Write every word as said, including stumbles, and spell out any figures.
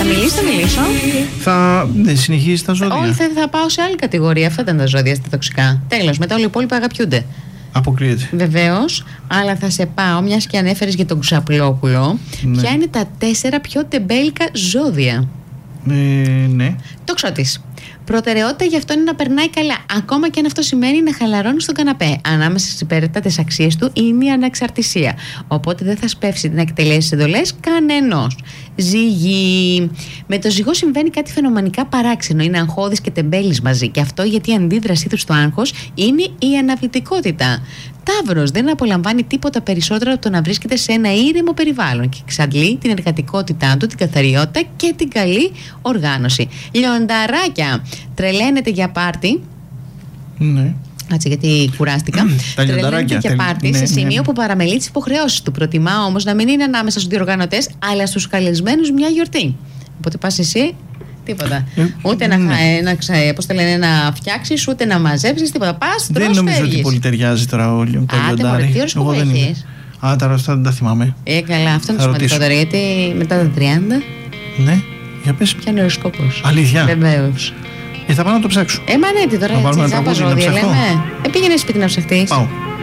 Θα μιλήσω, θα μιλήσω. Θα ναι, συνεχίσει τα ζώδια. Όχι, θα, θα πάω σε άλλη κατηγορία. Αυτά ήταν τα ζώδια στα τοξικά. Τέλος, μετά όλα οι υπόλοιπα αγαπιούνται. Αποκλείεται. Βεβαίως, αλλά θα σε πάω, μιας και ανέφερες για τον Ξαπλόπουλο, Ναι. ποια είναι τα τέσσερα πιο τεμπέλικα ζώδια. Ε, ναι. Τοξότης. Προτεραιότητα για αυτό είναι να περνάει καλά. Ακόμα και αν αυτό σημαίνει να χαλαρώνει στον καναπέ. Ανάμεσα στις υπέρτατες αξίες του είναι η αναξαρτησία. Οπότε δεν θα σπεύσει να εκτελέσει εντολές κανενός. Ζυγή. Με το ζυγό συμβαίνει κάτι φαινομενικά παράξενο. Είναι αγχώδης και τεμπέλης μαζί. Και αυτό γιατί η αντίδρασή του στο άγχος είναι η αναβλητικότητα. Ταύρος δεν απολαμβάνει τίποτα περισσότερο από το να βρίσκεται σε ένα ήρεμο περιβάλλον και εξαντλεί την εργατικότητά του, την καθαριότητα και την καλή οργάνωση. Λιονταράκια. Τρελαίνεται για πάρτι. Ναι. Έτσι, γιατί κουράστηκα. Τρελαίνεται για πάρτι ναι, σε σημείο ναι. που παραμελεί τις υποχρεώσεις του. Προτιμά όμως να μην είναι ανάμεσα στους διοργανωτές, αλλά στους καλεσμένους μια γιορτή. Οπότε πας εσύ. Τίποτα. Ε, ούτε ναι. να, να, ξα, πώς το λένε, να φτιάξεις, ούτε να μαζέψεις, τίποτα. Πας, τρως, Δεν νομίζω φεύγεις. ότι πολύ ταιριάζει τώρα ο το Άντε μωρέ, τι οροσκόπο έχεις? Α, τα ρωστά δεν τα θυμάμαι. Ε, καλά, αυτό είναι Θα το ρωτήσω. σημαντικότερο. Γιατί μετά τα τριάντα, Ναι, για πες. ποια είναι ο οροσκόπος? Αλήθεια. Βεβαίως. Ε, θα πάω να το ψάξω. Ε, μα ναι, τι τώρα, Θα βάλουμε έτσι, ένα τζάμπα τραγούδι να ζώδια ψαχτώ. λέμε. Ε, πήγαινε σπίτι να ψαχτείς. Πάω.